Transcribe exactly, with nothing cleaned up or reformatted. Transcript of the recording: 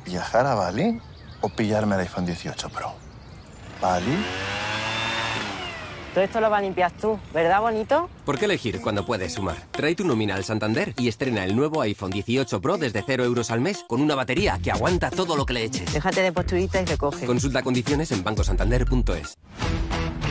¿viajar a Bali o pillarme el iPhone dieciocho Pro? ¿Bali? Todo esto lo va a limpiar tú, ¿verdad, bonito? ¿Por qué elegir cuando puedes sumar? Trae tu nómina al Santander y estrena el nuevo iPhone dieciocho Pro desde cero euros al mes con una batería que aguanta todo lo que le eches. Déjate de posturita y recoge. Consulta condiciones en banco santander punto es.